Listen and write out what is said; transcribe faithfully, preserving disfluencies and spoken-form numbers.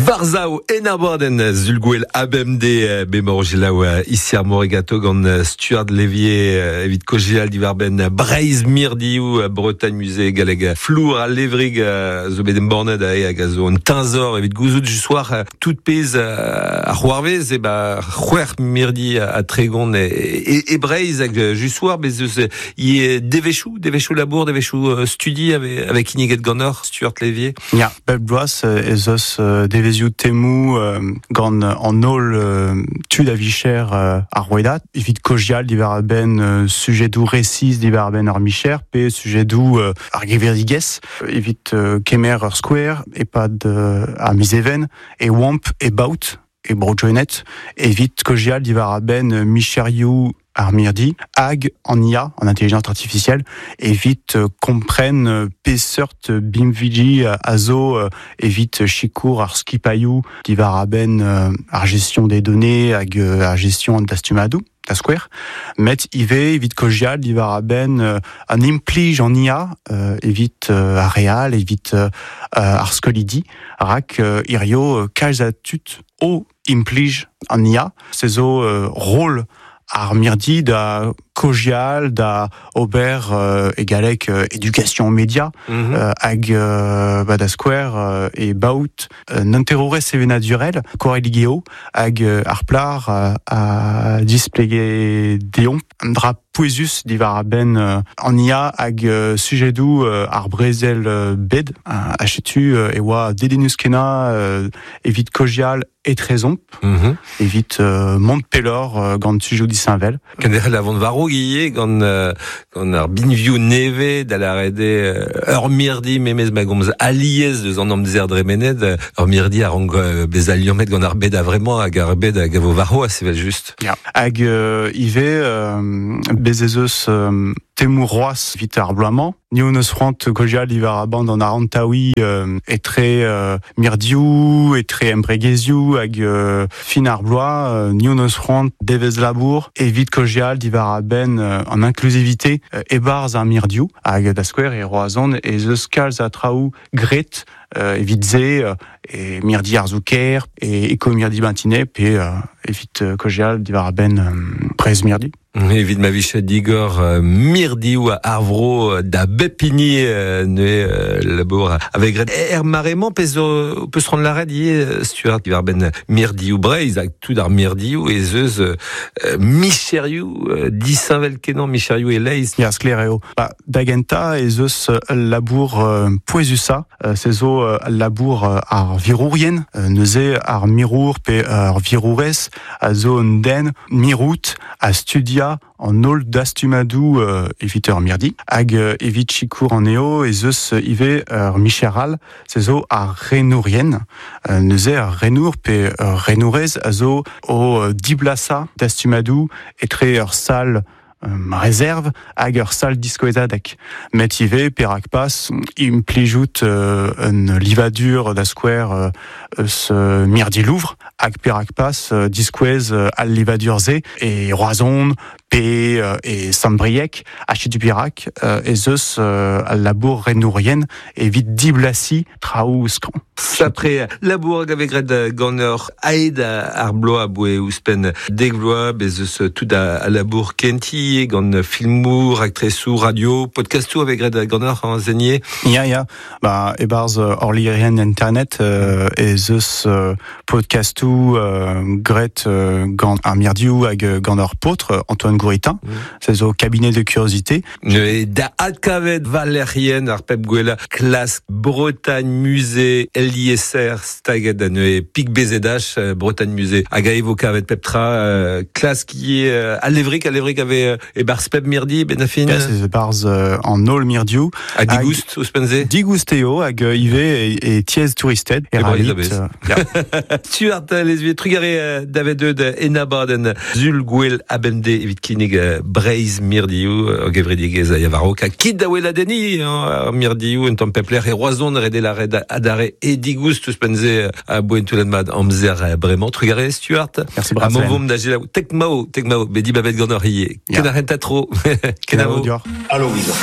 Varzao enaborden zulguel abemde bemorgilaou ici à Morigato gant Stuart Levier evit kogial divarben Breiz mirdiou Bretagne musée galeg flour à levrig zo bedem borned a e gazo un tinzor evit gouzout du soir tout pez a c'hoarvez e ba c'hwer mirdi a tregon e e Breiz hag ju soir bez eus ie devechou devechou labour devechou studi avec iniget gannor Stuart Levier. Ja, bel bloaz ez eus devezioù temou euh, gant an ol euh, tud a vicher euh, ar roedat, evit kogial divar a ben euh, sujedou resis divar a ben ar micher, pe sujedou euh, ar geverdigez, evit euh, kemer ur square, e pad euh, a mizeven, e wamp e baout, e brojoenet, evit kogial divar a ben euh, micherioù ar mirdi, hag en I A, en intelligence artificielle, evit euh, kompren euh, peseurt bimviji euh, a zo euh, evit chikour ar skipaiou divar a ben euh, ar gestion des données hag euh, ar gestion d'astumadou, da square, met ive evit kogial divar a ben euh, an implij en I A, euh, evit euh, ar real, evit euh, ar skolidi, rak euh, irio euh, kalz a tut o implij en I A, se zo euh, rôle ar mirdi da kogial, da ober euh, e galek euh, éducation aux médias, mm-hmm. euh, hag euh, ba da square euh, e baout euh, n'interrorez seve naturel, koreligeo, hag euh, ar plar euh, a displegué deomp, un dra poezus divar a ben euh, en I A hag euh, sujedou euh, ar brezel euh, bed, euh, achetu euh, e oa dedenus kena euh, evit kogial et trezomp, mm-hmm. evit euh, Montpelor euh, gant sujou di Saint-Vel. Kader la vont varo guillet gant euh, gant ar binview neve da la rede ur mirdi memez magomz aliez deus an amzer dremened ur mirdi ar ang euh, bez aliomet gant ar bed a vraiment hag ar bed hag a vo varo a sevel just. Ja. Hag euh, ive euh, bez ez eus euh, temou roaz vit ar bloamant. Ni on eus frant kogial divar a band an ar antaoui euh, etre euh, mirdiou, etre embregeziou hag euh, fin ar bloa, euh, ni on eus frant devez labour evit kogial divar a ben euh, an inclusivité euh, e barz ar mirdiou hag da square e roazon e eus kalz a traoù gret euh, evit ze euh, e mirdi ar zouker e eko mirdi bantine pe euh, evit euh, kogial divar a ben euh, prez mirdi. Evit ma vichet d'Igor euh, mirdiou a arvro da bepini euh, ne euh, labour avec er marement pez o peut se rendre la red hier Stuart divar ben mirdiou Breiz hag tout ar mirdiou e zeus euh, micheriou euh, di Saint-Vel kenan micheriou e leiz. Ya sklereo. Ba dagenta e zeus labour euh, poezusa, euh, se zo euh, labour euh, ar virourien, euh, neuze ar mirour pe ar virourez a zo un den mirout a studia en ol d'astumadou euh, evit ur mirdi, hag euh, evit chikour en eo e zeus ive ur micheral, se zo ar renourien, euh, neuze ar renour pe ur renourez a zo o euh, diblasa d'astumadou etre ur sal Um, réserve hag ur sal diskoezadek. Met ive perak pas implijout euh, un livadur da square euh, eus euh, mirdi Louvre hag perak pas euh, diskoez euh, al livadur ze e roazon pe euh, e Saint-Brieuc hachet du perak euh, e zeus euh, al labour renourien evit diblasi traoù skran. Après labour avec red gannor aed ar bloa boe ouspen deg bloa bez eus tout a labour kenti gant filmour, actresou, radio, podcastou avec red gannor en zenier. Ya, ya. Ba, e barz hor lirien internet euh, e zeus euh, podcastou euh, gret euh, gant ar mirdiou hag gannor potre Antoine Gouritin, mm. se zo cabinet de curiosité. E da adkavet valérien ar pep gwella klask Bretagne musée L I S R staget an e pik bezedach euh, Bretagne musée hag a evoka avet peptra euh, klask qui est euh, a levrik a levrik ave e barz pep mirdi ben a fin. Ja, se barz euh, an ol mirdiou a digoust ouspenze digousteo hag uh, ive e, e tiez touristed e ravit euh, ja. Stuart les vieux trugare davet eud enabaden zul gwell abemde evit kinig Breiz mirdiou o gevredigez a yavaro ka kid da wela deni mirdiou en tom pepler e roazon rede la red adare e digoust ouspenze a boen tout l'admad amzer brement trugare Stuart. Merci bravo. A movom da jela tekmao tekmao bedi babet gannor hiye. Kenarenta tro. Kenavo. Allo,